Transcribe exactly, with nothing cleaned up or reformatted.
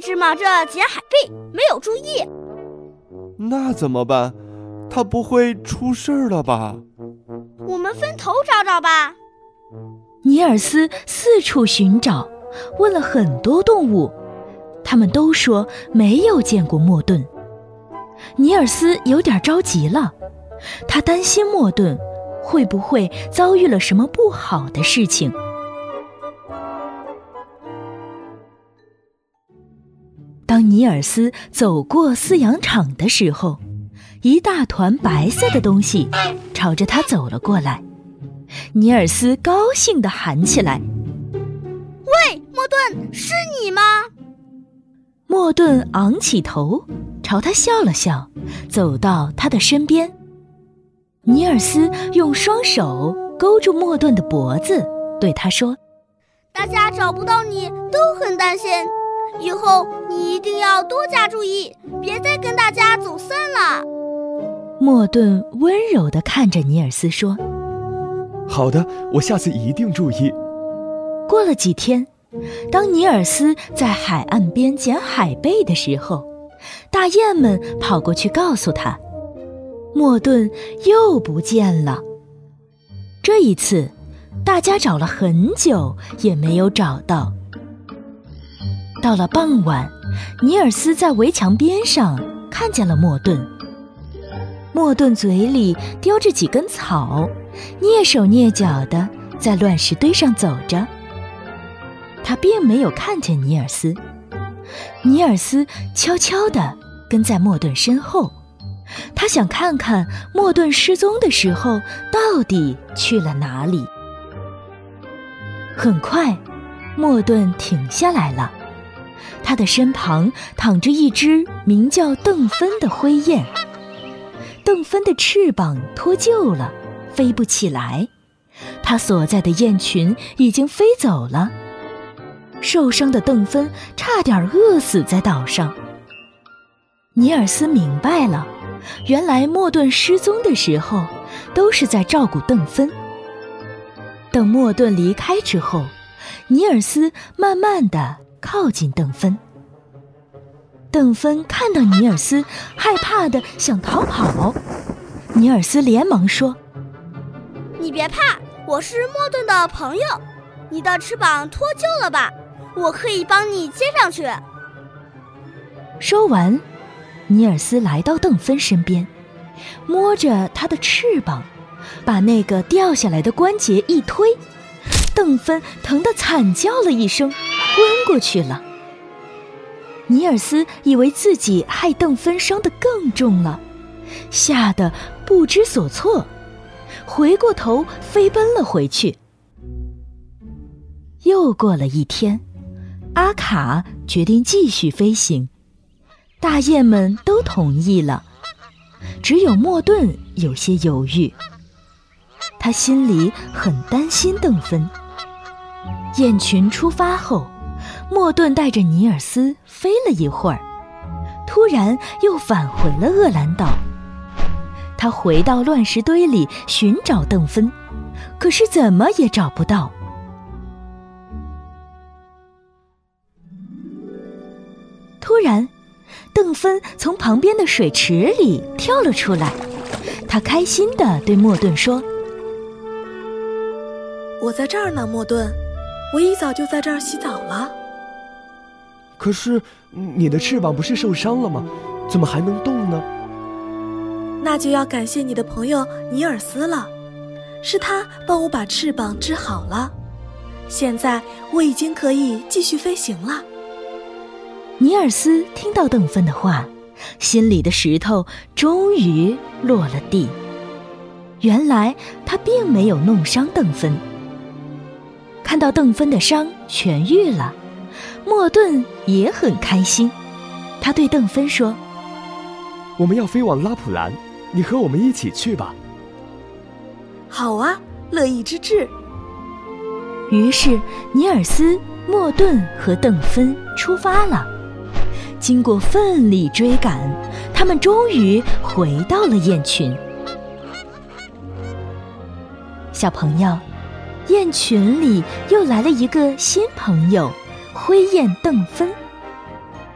直忙着捡海贝，没有注意。 那怎么办？他不会出事了吧？ 我们分头找找吧。 尼尔斯四处寻找，问了很多动物，他们都说没有见过莫顿。尼尔斯有点着急了，他担心莫顿会不会遭遇了什么不好的事情。当尼尔斯走过饲养场的时候，一大团白色的东西朝着他走了过来。尼尔斯高兴地喊起来： 喂，莫顿，是你吗？ 莫顿昂起头，朝他笑了笑，走到他的身边。尼尔斯用双手勾住莫顿的脖子，对他说： 大家找不到你都很担心，以后你一定要多加注意，别再跟大家走散了。 莫顿温柔地看着尼尔斯说： 好的，我下次一定注意。 过了几天，当尼尔斯在海岸边捡海贝的时候，大雁们跑过去告诉他，莫顿又不见了。这一次，大家找了很久也没有找到。到了傍晚，尼尔斯在围墙边上看见了莫顿。莫顿嘴里叼着几根草，蹑手蹑脚地在乱石堆上走着。他并没有看见尼尔斯。尼尔斯悄悄地跟在莫顿身后，他想看看莫顿失踪的时候到底去了哪里。很快，莫顿停下来了，他的身旁躺着一只名叫邓芬的灰雁。邓芬的翅膀脱臼了，飞不起来，它所在的雁群已经飞走了。受伤的邓芬差点饿死在岛上。尼尔斯明白了，原来莫顿失踪的时候都是在照顾邓芬。等莫顿离开之后，尼尔斯慢慢地靠近邓芬。邓芬看到尼尔斯，害怕地想逃跑。尼尔斯连忙说： 你别怕，我是莫顿的朋友，你的翅膀脱臼了吧？我可以帮你接上去。 说完，尼尔斯来到邓芬身边，摸着她的翅膀，把那个掉下来的关节一推，邓芬疼得惨叫了一声，昏过去了。尼尔斯以为自己害邓芬伤得更重了，吓得不知所措，回过头飞奔了回去。又过了一天，阿卡决定继续飞行，大雁们都同意了，只有莫顿有些犹豫，他心里很担心邓芬。雁群出发后，莫顿带着尼尔斯飞了一会儿，突然又返回了厄兰岛。他回到乱石堆里寻找邓芬，可是怎么也找不到。突然，邓芬从旁边的水池里跳了出来，他开心地对莫顿说： 我在这儿呢，莫顿，我一早就在这儿洗澡了。 可是你的翅膀不是受伤了吗？怎么还能动呢？ 那就要感谢你的朋友尼尔斯了，是他帮我把翅膀治好了，现在我已经可以继续飞行了。 尼尔斯听到邓芬的话，心里的石头终于落了地。原来他并没有弄伤邓芬。看到邓芬的伤痊愈了，莫顿也很开心。他对邓芬说： 我们要飞往拉普兰，你和我们一起去吧。 好啊，乐意之至。 于是尼尔斯、莫顿和邓芬出发了。经过奋力追赶，他们终于回到了雁群。小朋友，雁群里又来了一个新朋友，灰雁邓芬。